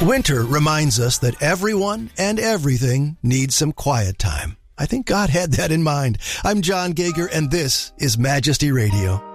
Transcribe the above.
Winter reminds us that everyone and everything needs some quiet time. I think God had that in mind. I'm John Gager, and this is Majesty Radio.